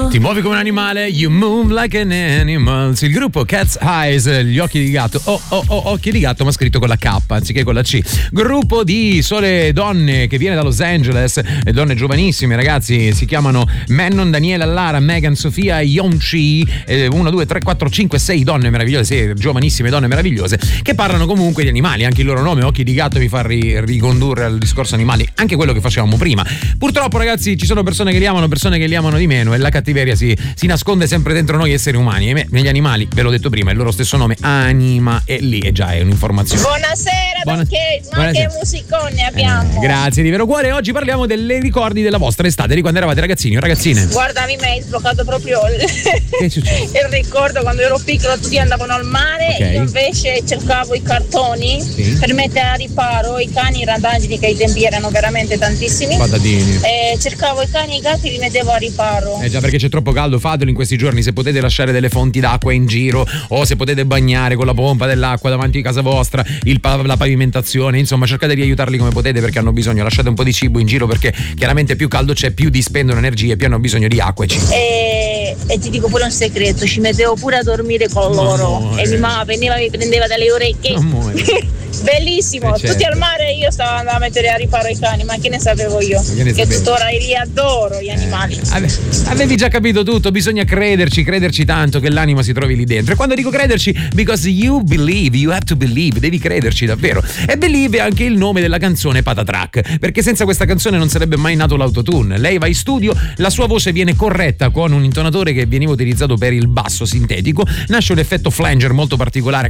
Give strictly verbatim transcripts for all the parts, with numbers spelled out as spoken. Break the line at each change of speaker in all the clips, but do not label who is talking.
Ti muovi come un animale, you move like an animal. Il gruppo Cat's Eyes, gli occhi di gatto. Oh, oh, oh, occhi di gatto, ma scritto con la K anziché con la C. Gruppo di sole donne che viene da Los Angeles, donne giovanissime, ragazzi. Si chiamano Manon, Daniela, Lara, Megan, Sofia, Yonchi. uno, due, tre, quattro, cinque, sei donne meravigliose, sei giovanissime donne meravigliose che parlano comunque di animali. Anche il loro nome, Occhi di gatto, mi fa ri- ricondurre al discorso animali, anche quello che facevamo prima. Purtroppo, ragazzi, ci sono persone che li amano, persone che li amano di meno, e la cattiveria si, si nasconde sempre dentro noi esseri umani. E negli animali, ve l'ho detto prima, il loro stesso nome, anima, e lì è già è un'informazione.
Buonasera,
Buona...
perché ma
Buonasera.
che musicone abbiamo.
Eh, grazie di vero cuore. Oggi parliamo delle ricordi della vostra estate, di quando eravate ragazzini o ragazzine.
Guarda, mi hai sbloccato proprio il,
Che è successo?
il ricordo quando ero piccola, tutti andavano al mare,
Okay.
io invece cercavo i cartoni
Sì.
per mettere a riparo i cani, i randagini, che ai tempi erano veramente tantissimi.
Patatini.
E cercavo i cani e i gatti, li mettevo a riparo.
Eh già, perché c'è troppo caldo, fatelo in questi giorni. Se potete lasciare delle fonti d'acqua in giro, o se potete bagnare con la pompa dell'acqua davanti a casa vostra, il pa- la pavimentazione, insomma cercate di aiutarli come potete, perché hanno bisogno. Lasciate un po' di cibo in giro, perché chiaramente più caldo c'è, più dispendono energie, più hanno bisogno di acqua e cibo.
E, e ti dico pure un segreto, ci mettevo pure a dormire con loro.
Amore.
E mia mamma veniva, mi prendeva dalle orecchie.
Amore.
Bellissimo,
Eh, certo.
tutti al mare, io stavo andando a mettere a riparo i cani, ma che ne sapevo io?
Che ne
Che
sapevi?
tuttora li adoro gli animali.
Ave- Avevi già capito tutto, bisogna crederci, crederci tanto che l'anima si trovi lì dentro. E quando dico crederci, because you believe, you have to believe, devi crederci davvero. E Believe è anche il nome della canzone Patatrack, perché senza questa canzone non sarebbe mai nato l'autotune. Lei va in studio, la sua voce viene corretta con un intonatore che veniva utilizzato per il basso sintetico, nasce un effetto flanger molto particolare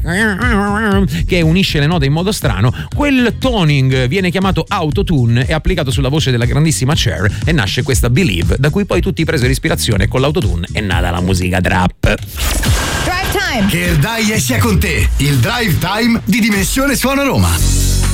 che unisce le note in modo strano. Quel toning viene chiamato autotune, è applicato sulla voce della grandissima Cher e nasce questa Believe, da cui poi tutti presero ispirazione, e con l'autotune è nata la musica trap.
Drive Time. Che il dai sia con te, il Drive Time di Dimensione Suono Roma.